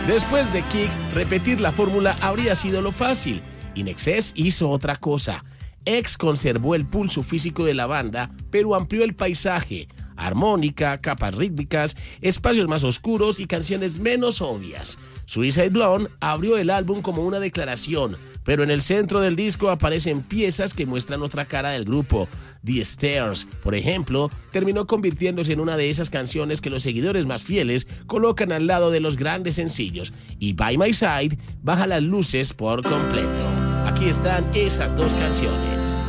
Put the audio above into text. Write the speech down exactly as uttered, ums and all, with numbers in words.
Después de Kick, repetir la fórmula habría sido lo fácil. In Excess hizo otra cosa. X conservó el pulso físico de la banda, pero amplió el paisaje. Armónica, capas rítmicas, espacios más oscuros y canciones menos obvias. Suicide Blonde abrió el álbum como una declaración, pero en el centro del disco aparecen piezas que muestran otra cara del grupo. The Stairs, por ejemplo, terminó convirtiéndose en una de esas canciones que los seguidores más fieles colocan al lado de los grandes sencillos, y By My Side baja las luces por completo. Aquí están esas dos canciones.